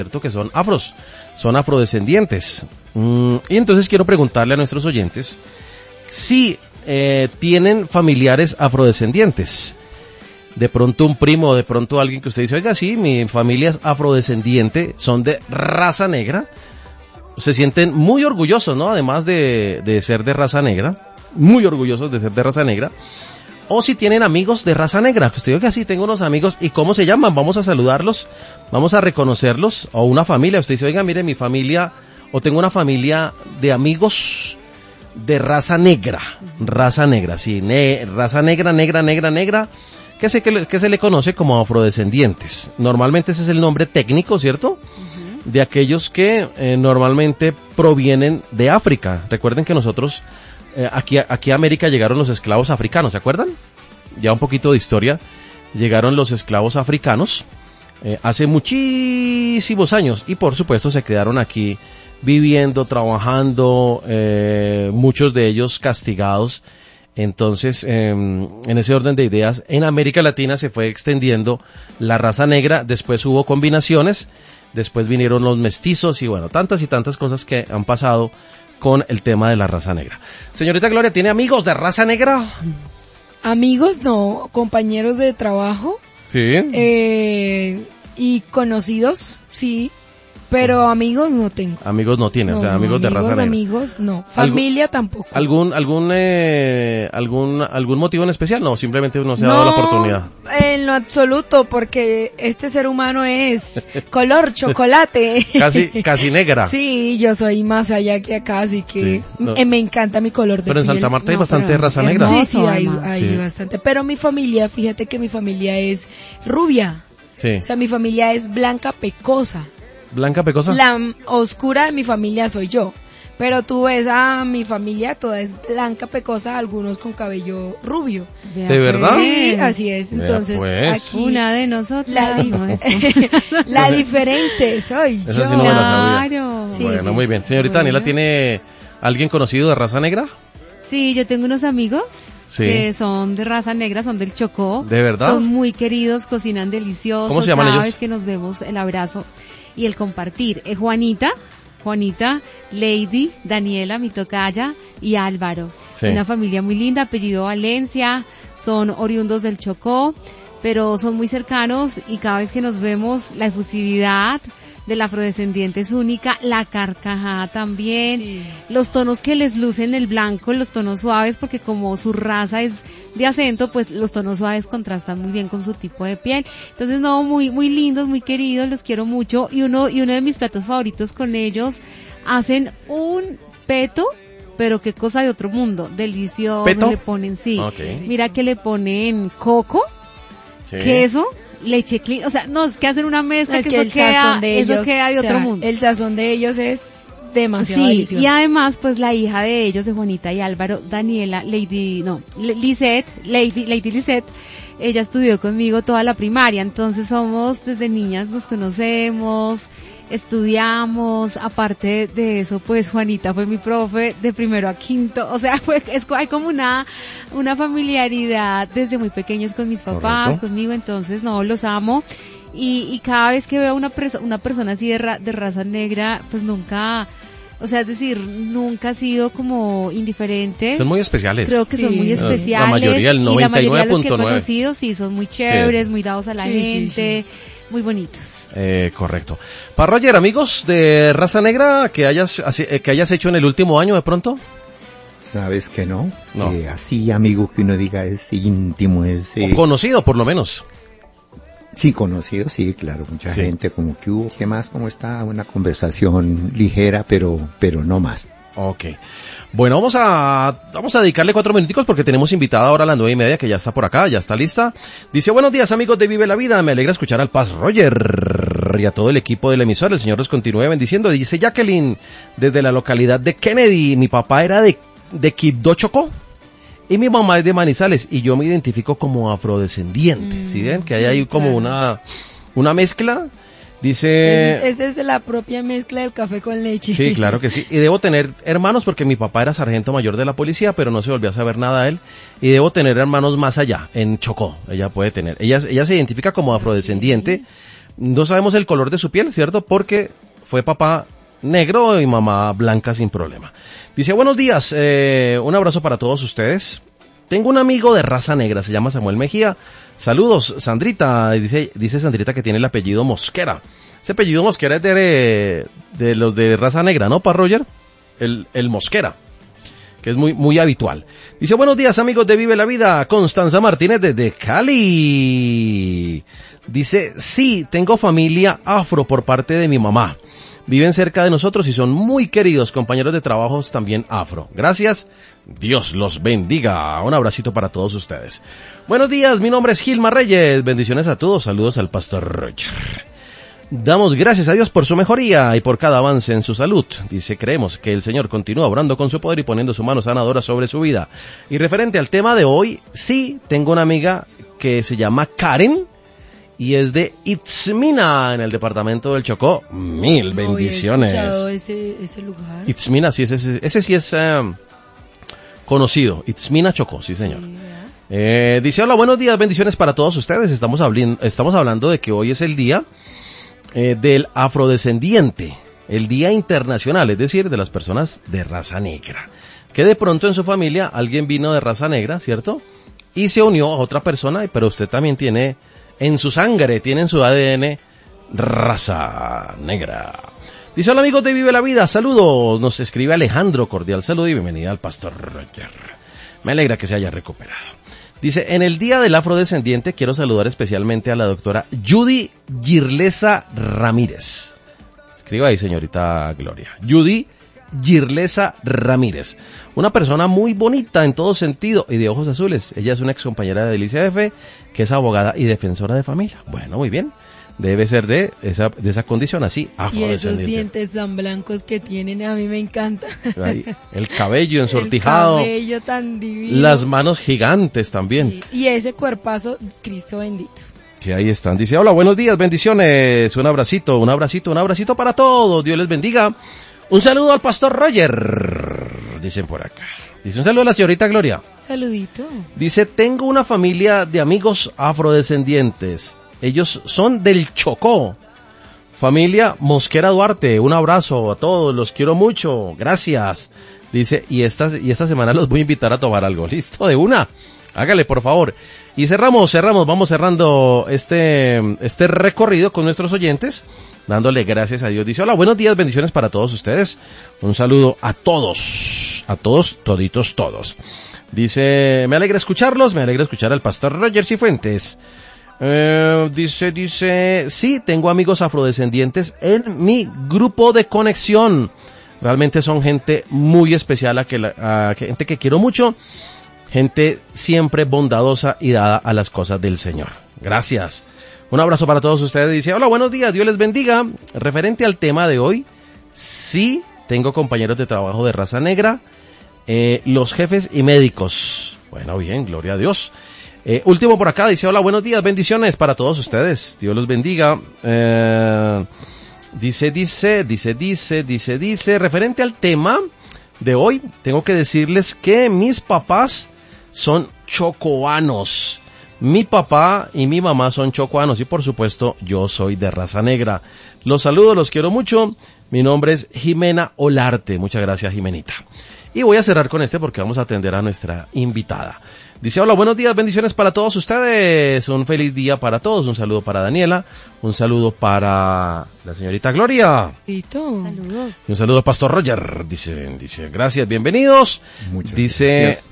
¿cierto? Que son afrodescendientes. Y entonces quiero preguntarle a nuestros oyentes si tienen familiares afrodescendientes. De pronto un primo, de pronto alguien que usted dice, oiga, sí, mi familia es afrodescendiente, son de raza negra. Se sienten muy orgullosos, ¿no? Además de ser de raza negra, muy orgullosos de ser de raza negra. O si tienen amigos de raza negra, que usted diga, sí, tengo unos amigos, ¿y cómo se llaman? Vamos a saludarlos, vamos a reconocerlos, o una familia, usted dice, oiga, mire, mi familia, o tengo una familia de amigos de raza negra, sí, raza negra, que se le conoce como afrodescendientes. Normalmente ese es el nombre técnico, ¿cierto? Uh-huh. De aquellos que normalmente provienen de África. Recuerden que nosotros, aquí a América llegaron los esclavos africanos, ¿se acuerdan? Ya un poquito de historia. Llegaron los esclavos africanos hace muchísimos años y por supuesto se quedaron aquí viviendo, trabajando, muchos de ellos castigados. Entonces, en ese orden de ideas, en América Latina se fue extendiendo la raza negra, después hubo combinaciones, después vinieron los mestizos y bueno, tantas y tantas cosas que han pasado con el tema de la raza negra. Señorita Gloria, ¿tiene amigos de raza negra? Amigos no, compañeros de trabajo. Sí. Y conocidos, sí. Pero amigos no tengo. Amigos no tiene, o sea, amigos de raza negra. Amigos no, familia tampoco. ¿Algún motivo en especial? No, simplemente no se ha dado la oportunidad. En lo absoluto, porque este ser humano es color chocolate. casi negra. Sí, yo soy más allá que acá, así que me encanta mi color de piel. Pero en Santa Marta hay bastante raza negra. Sí, hay bastante. Pero mi familia, fíjate que mi familia es rubia. Sí. O sea, mi familia es blanca pecosa. ¿Blanca pecosa? La oscura de mi familia soy yo, pero tú ves a mi familia, toda es blanca pecosa, algunos con cabello rubio. ¿De verdad? Sí, así es. Entonces, aquí una de nosotros. La diferente soy yo. Sí no claro. Sí, bueno, sí, muy bien. Señorita Daniela, ¿tiene alguien conocido de raza negra? Sí, yo tengo unos amigos. Sí. Que son de raza negra, son del Chocó. ¿De verdad? Son muy queridos, cocinan delicioso. ¿Cómo se llaman ellos? Cada vez que nos vemos, el abrazo y el compartir. Juanita, Lady, Daniela, mi tocaya, y Álvaro. Sí. Una familia muy linda, apellido Valencia, son oriundos del Chocó, pero son muy cercanos y cada vez que nos vemos, la efusividad del afrodescendiente es única, la carcajada también, sí. Los tonos que les lucen el blanco, los tonos suaves, porque como su raza es de acento, pues los tonos suaves contrastan muy bien con su tipo de piel. Entonces, no, muy lindos, muy queridos, los quiero mucho. Y uno de mis platos favoritos con ellos, hacen un peto, pero qué cosa de otro mundo, delicioso. ¿Peto? Le ponen, sí. Okay. Mira que le ponen coco, sí. Queso, leche clean, o sea, no, es que hacen una mezcla, es que eso queda de otro mundo. El sazón de ellos es demasiado delicioso. Y además, pues la hija de ellos, de Juanita y Álvaro, Daniela, Lady Lisette, ella estudió conmigo toda la primaria, entonces somos, desde niñas nos conocemos, estudiamos, aparte de eso, pues Juanita fue mi profe de primero a quinto, o sea, hay como una familiaridad desde muy pequeños con mis papás, correcto. Conmigo, entonces no, los amo, y cada vez que veo una persona así de raza negra, pues nunca, o sea, es decir, nunca ha sido como indiferente. Son muy especiales. Creo que son muy especiales. La mayoría, el 99.9. Y la mayoría de los que he conocido, sí, son muy chéveres, muy dados a la gente. Sí. Muy bonitos. Correcto. Para Roger, amigos de raza negra que hayas hecho en el último año de pronto. Sabes que no. Así amigo que uno diga es íntimo, es o conocido por lo menos. Sí, conocido, sí, claro, mucha gente como que hubo. ¿Qué más? ¿Cómo está? Una conversación ligera, pero no más. Ok. Bueno, vamos a dedicarle 4 minuticos porque tenemos invitada ahora a las 9:30 que ya está por acá, ya está lista. Dice, buenos días amigos de Vive la Vida, me alegra escuchar al Paz Roger y a todo el equipo del emisor, el Señor los continúe bendiciendo. Dice Jacqueline, desde la localidad de Kennedy, mi papá era de Quibdó, Chocó, y mi mamá es de Manizales, y yo me identifico como afrodescendiente. ¿Sí ven? Que hay ahí como una mezcla. Dice... Esa es la propia mezcla del café con leche. Sí, claro que sí. Y debo tener hermanos porque mi papá era sargento mayor de la policía, pero no se volvió a saber nada de él. Y debo tener hermanos más allá, en Chocó. Ella puede tener. Ella se identifica como afrodescendiente. no sabemos el color de su piel, ¿cierto? Porque fue papá negro y mamá blanca sin problema. Dice, buenos días, un abrazo para todos ustedes. Tengo un amigo de raza negra, se llama Samuel Mejía. Saludos, Sandrita. Dice Sandrita que tiene el apellido Mosquera. Ese apellido Mosquera es de los de raza negra, ¿no, pa Roger? El Mosquera, que es muy habitual. Dice, buenos días, amigos de Vive la Vida. Constanza Martínez desde Cali. Dice, sí, tengo familia afro por parte de mi mamá. Viven cerca de nosotros y son muy queridos, compañeros de trabajos también afro. Gracias, Dios los bendiga. Un abracito para todos ustedes. Buenos días, mi nombre es Gilma Reyes. Bendiciones a todos, saludos al Pastor Roger. Damos gracias a Dios por su mejoría y por cada avance en su salud. Dice, creemos que el Señor continúa obrando con su poder y poniendo su mano sanadora sobre su vida. Y referente al tema de hoy, sí, tengo una amiga que se llama Karen y es de Itzmina, en el departamento del Chocó. Mil bendiciones. No había escuchado ese lugar. Itzmina, sí, ese sí es conocido. Itzmina, Chocó, sí, señor. Sí, dice, hola, buenos días, bendiciones para todos ustedes. Estamos hablando de que hoy es el día del afrodescendiente, el día internacional, es decir, de las personas de raza negra. Que de pronto en su familia alguien vino de raza negra, ¿cierto? Y se unió a otra persona, pero usted también tiene en su sangre, tiene en su ADN raza negra. Dice, hola amigos de Vive la Vida, saludos, nos escribe Alejandro, cordial saludo y bienvenida al Pastor Roger. Me alegra que se haya recuperado. Dice, en el día del afrodescendiente quiero saludar especialmente a la doctora Judy Girlesa Ramírez. Escriba ahí, señorita Gloria. Judy Girlesa Ramírez. Una persona muy bonita en todo sentido y de ojos azules. Ella es una ex compañera de Delicia F, que es abogada y defensora de familia. Bueno, muy bien. Debe ser de esa condición así, afrodescendiente. Y esos dientes tan blancos que tienen, a mí me encanta. Ahí, el cabello ensortijado. El cabello tan divino. Las manos gigantes también. Sí, y ese cuerpazo, Cristo bendito. Sí, ahí están. Dice, hola, buenos días, bendiciones. Un abracito para todos. Dios les bendiga. Un saludo al Pastor Roger. Dicen por acá. Dice, un saludo a la señorita Gloria. Saludito. Dice, tengo una familia de amigos afrodescendientes. Ellos son del Chocó. Familia Mosquera Duarte, un abrazo a todos, los quiero mucho, gracias. Dice, y esta semana los voy a invitar a tomar algo. ¿Listo? De una. Hágale, por favor. Y vamos cerrando este recorrido con nuestros oyentes, dándole gracias a Dios. Dice, hola, buenos días, bendiciones para todos ustedes. Un saludo a todos, toditos, todos. Dice, me alegra escucharlos, me alegra escuchar al Pastor Roger Cifuentes. Dice, sí, tengo amigos afrodescendientes en mi grupo de conexión. Realmente son gente muy especial, gente que quiero mucho, gente siempre bondadosa y dada a las cosas del Señor. Gracias. Un abrazo para todos ustedes. Dice, hola, buenos días, Dios les bendiga. Referente al tema de hoy, sí, tengo compañeros de trabajo de raza negra, los jefes y médicos. Bueno, bien, gloria a Dios. Último por acá, dice, hola, buenos días, bendiciones para todos ustedes, Dios los bendiga. Dice, referente al tema de hoy, tengo que decirles que mis papás son chocoanos. Mi papá y mi mamá son chocoanos y por supuesto yo soy de raza negra. Los saludo, los quiero mucho. Mi nombre es Jimena Olarte. Muchas gracias, Jimenita. Y voy a cerrar con porque vamos a atender a nuestra invitada. Dice, hola, buenos días, bendiciones para todos ustedes. Un feliz día para todos. Un saludo para Daniela. Un saludo para la señorita Gloria. Saludos. Y un saludo al Pastor Roger. Dice, gracias, bienvenidos. Muchas gracias.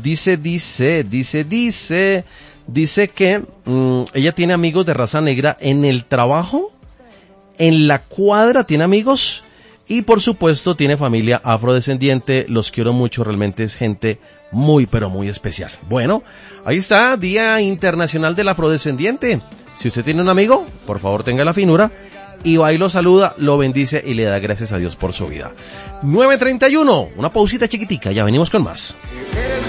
Dice que ella tiene amigos de raza negra en el trabajo, en la cuadra tiene amigos y por supuesto tiene familia afrodescendiente. Los quiero mucho, realmente es gente muy pero muy especial. Bueno, ahí está, Día Internacional del Afrodescendiente. Si usted tiene un amigo, por favor tenga la finura y va y lo saluda, lo bendice y le da gracias a Dios por su vida. 9:31, una pausita chiquitica, ya venimos con más.